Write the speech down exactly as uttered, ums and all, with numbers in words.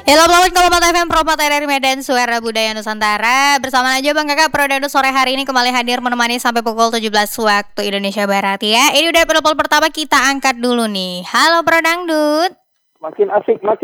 Halo, selamat Kalamat F M Propat dari Medan, Suara Budaya Nusantara. Bersama aja Bang Kakak, Pro Dangdut sore hari ini kembali hadir menemani sampai pukul tujuh belas waktu Indonesia Barat ya. Ini udah penelpon pertama, kita angkat dulu nih. Halo Pro Dangdut. Makin asik, makin